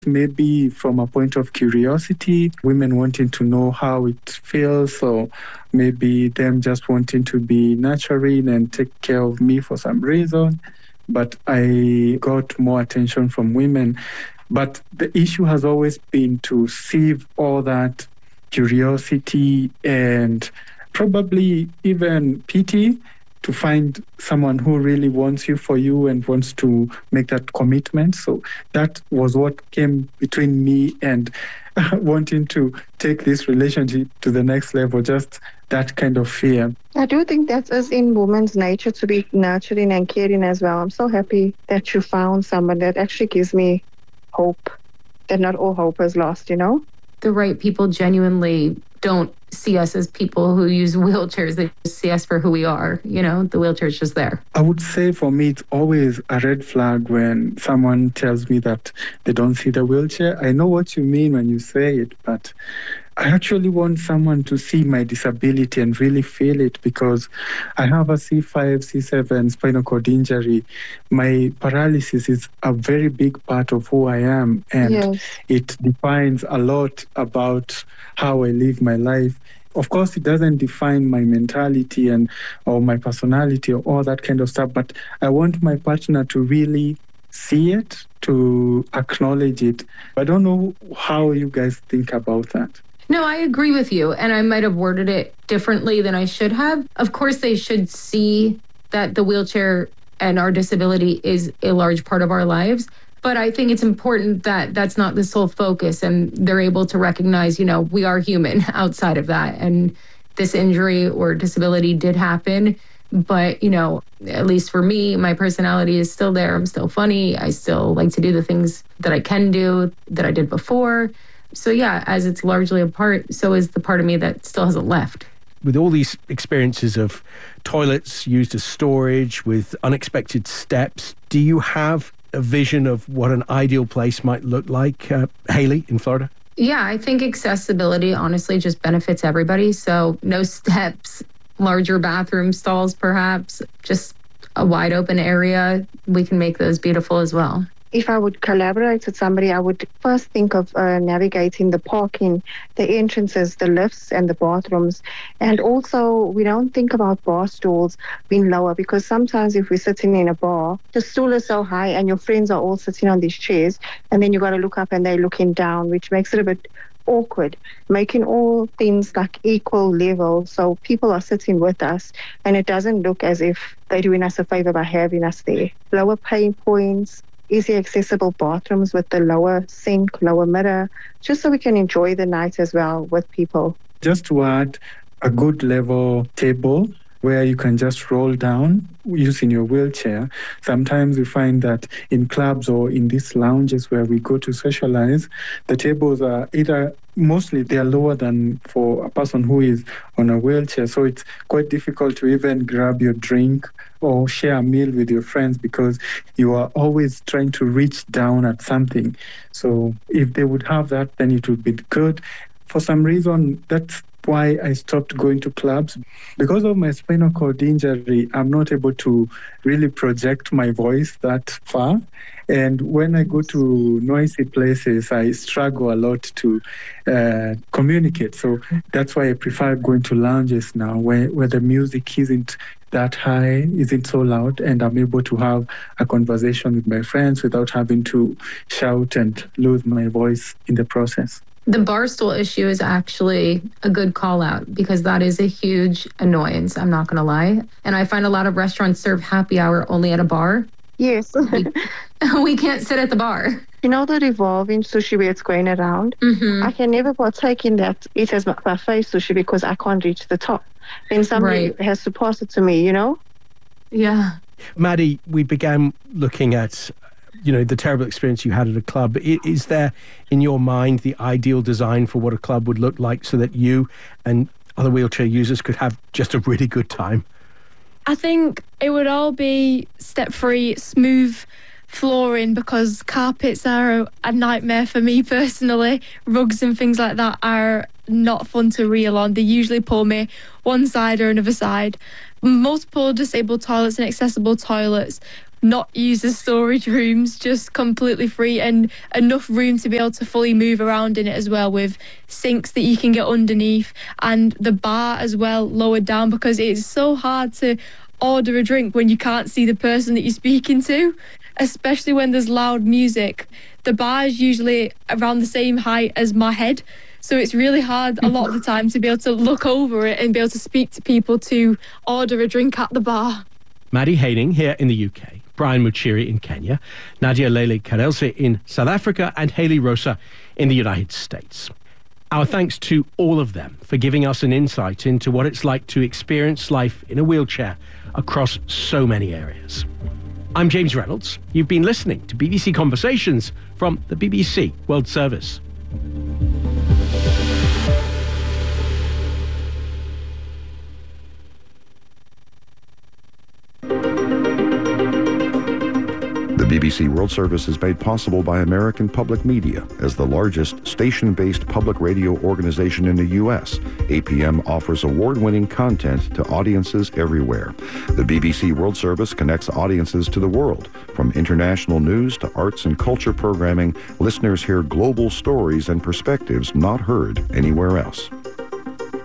Maybe from a point of curiosity, women wanting to know how it feels, or maybe them just wanting to be nurturing and take care of me for some reason. But I got more attention from women. But the issue has always been to sieve all that curiosity and probably even pity, to find someone who really wants you for you and wants to make that commitment. So that was what came between me and wanting to take this relationship to the next level, just that kind of fear. I do think that is in women's nature, to be nurturing and caring as well. I'm so happy that you found someone. That actually gives me hope, that not all hope is lost, The right people genuinely don't see us as people who use wheelchairs. They just see us for who we are. The wheelchair's just there. I would say for me, it's always a red flag when someone tells me that they don't see the wheelchair. I know what you mean when you say it, but I actually want someone to see my disability and really feel it, because I have a C5, C7 spinal cord injury. My paralysis is a very big part of who I am, and it defines a lot about how I live my life. Of course, it doesn't define my mentality or my personality or all that kind of stuff, but I want my partner to really see it, to acknowledge it. I don't know how you guys think about that. No, I agree with you. And I might have worded it differently than I should have. Of course, they should see that the wheelchair and our disability is a large part of our lives. But I think it's important that that's not the sole focus, and they're able to recognize, we are human outside of that. And this injury or disability did happen. But, at least for me, my personality is still there. I'm still funny. I still like to do the things that I can do that I did before. So yeah, as it's largely apart, so is the part of me that still hasn't left. With all these experiences of toilets used as storage, with unexpected steps, do you have a vision of what an ideal place might look like, Hayley, in Florida? Yeah, I think accessibility honestly just benefits everybody. So no steps, larger bathroom stalls perhaps, just a wide open area. We can make those beautiful as well. If I would collaborate with somebody, I would first think of navigating the parking, the entrances, the lifts and the bathrooms. And also, we don't think about bar stools being lower, because sometimes if we're sitting in a bar, the stool is so high and your friends are all sitting on these chairs, and then you got to look up and they're looking down, which makes it a bit awkward, making all things like equal level so people are sitting with us and it doesn't look as if they're doing us a favor by having us there. Lower pain points, easy accessible bathrooms with the lower sink, lower mirror, just so we can enjoy the night as well with people. Just to add, a good level table where you can just roll down using your wheelchair. Sometimes we find that in clubs or in these lounges where we go to socialize, the tables are mostly they're lower than for a person who is on a wheelchair. So it's quite difficult to even grab your drink or share a meal with your friends, because you are always trying to reach down at something. So if they would have that, then it would be good. For some reason, that's why I stopped going to clubs. Because of my spinal cord injury, I'm not able to really project my voice that far. And when I go to noisy places, I struggle a lot to communicate. So that's why I prefer going to lounges now, where the music isn't that high, isn't so loud, and I'm able to have a conversation with my friends without having to shout and lose my voice in the process. The bar stool issue is actually a good call out, because that is a huge annoyance, I'm not going to lie. And I find a lot of restaurants serve happy hour only at a bar. Yes. We can't sit at the bar. You know the revolving sushi where it's going around? Mm-hmm. I can never partake in that, eat as buffet sushi, because I can't reach the top. Then somebody has to pass it to me, Yeah. Maddie, we began looking at the terrible experience you had at a club. Is there, in your mind, the ideal design for what a club would look like so that you and other wheelchair users could have just a really good time? I think it would all be step-free, smooth flooring, because carpets are a nightmare for me personally. Rugs and things like that are not fun to reel on. They usually pull me one side or another side. Multiple disabled toilets and accessible toilets not use the storage rooms, just completely free, and enough room to be able to fully move around in it as well, with sinks that you can get underneath, and the bar as well lowered down, because it's so hard to order a drink when you can't see the person that you're speaking to, especially when there's loud music. The bar is usually around the same height as my head, so it's really hard a lot of the time to be able to look over it and be able to speak to people to order a drink at the bar. Maddie Haining here in the UK, Brian Muchiri in Kenya, Nadia Lele Karelse in South Africa, and Haley Rosa in the United States. Our thanks to all of them for giving us an insight into what it's like to experience life in a wheelchair across so many areas. I'm James Reynolds. You've been listening to BBC Conversations from the BBC World Service. The BBC World Service is made possible by American Public Media. As the largest station-based public radio organization in the U.S., APM offers award-winning content to audiences everywhere. The BBC World Service connects audiences to the world. From international news to arts and culture programming, listeners hear global stories and perspectives not heard anywhere else.